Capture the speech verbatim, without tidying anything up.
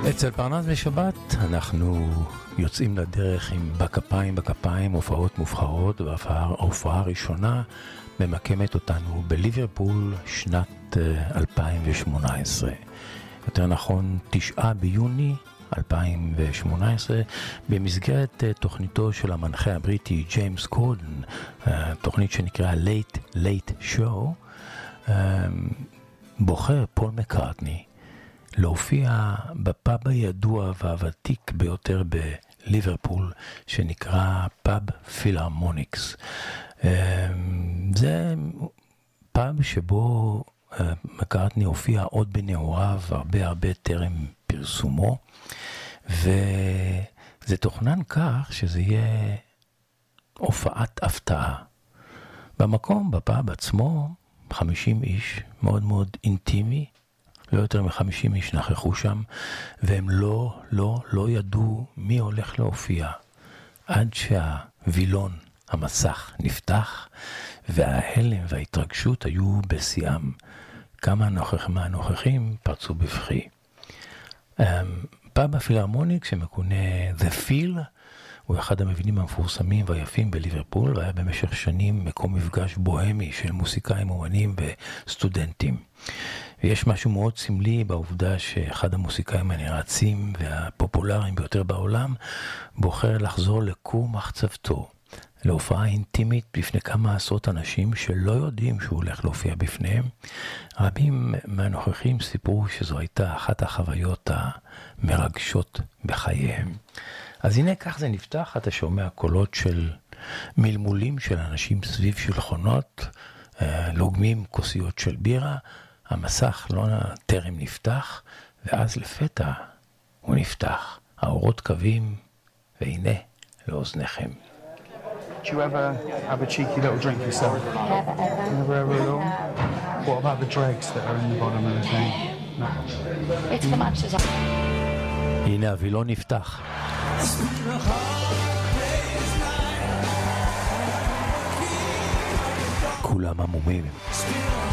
אצל פרנס בשבת אנחנו יוצאים לדרך עם בכפיים בכפיים, הופעות מובחרות, וההופעה הראשונה ממקמת אותנו בליברפול שנת אלפיים ושמונה עשרה. יותר נכון, תשעה ביוני אלפיים ושמונה עשרה, במסגרת תוכניתו של המנחה הבריטי ג'יימס קורדן, תוכנית שנקרא Late Late Show, בוחר פול מקרטני להופיע בפאב הידוע והוותיק ביותר בליברפול, שנקרא פאב פילהרמוניקס. זה פאב שבו מקרטני הופיע עוד בנעוריו, הרבה הרבה טרם פרסומו, וזה תוכנן כך שזה יהיה הופעת הפתעה. במקום, בפאב עצמו, חמישים איש, מאוד מאוד אינטימי, לא יותר מ-חמישים איש נכחו שם, והם לא, לא, לא ידעו מי הולך להופיע, עד שהווילון, המסך, נפתח, וההלם וההתרגשות היו בשיאם. כמה מהנוכחים פרצו בבכי. פאב הפילהרמוניק, שמכונה The Phil, הוא אחד המבנים המפורסמים והיפים בליברפול, והיה במשך שנים מקום מפגש בוהמי של מוסיקאים, אומנים וסטודנטים. ויש משהו מאוד סמלי בעובדה שאחד המוסיקאים הנערצים והפופולריים ביותר בעולם בוחר לחזור לכור מחצבתו, להופעה אינטימית בפני כמה עשרות אנשים שלא יודעים שהוא הולך להופיע בפניהם. רבים מהנוכחים סיפרו שזו הייתה אחת החוויות המרגשות בחייהם. אז הנה כך זה נפתח, אתה שומע קולות של מלמולים של אנשים סביב שולחנות, לוגמים כוסיות של בירה, המסך לא טרם נפתח, ואז לפתע הוא נפתח. האורות קווים, והנה לאוזניכם. Do you ever have a cheeky little drink yourself? Never ever. Never ever at all? No. What about the dregs that are in the bottom of the thing? No. It's the matches. הנה הווילון נפתח. כולם עמומים.